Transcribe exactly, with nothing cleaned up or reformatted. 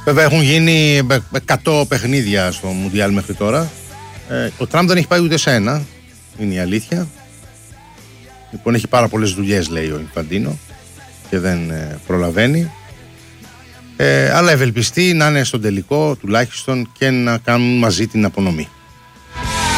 Βέβαια έχουν γίνει εκατό παιχνίδια στο Μουντιάλ μέχρι τώρα. Ε, ο Τραμπ δεν έχει πάει ούτε σε ένα, είναι η αλήθεια. Λοιπόν, έχει πάρα πολλές δουλειές, λέει ο Ινφαντίνο, και δεν ε, προλαβαίνει. Ε, αλλά ευελπιστεί να είναι στον τελικό τουλάχιστον και να κάνουν μαζί την απονομή.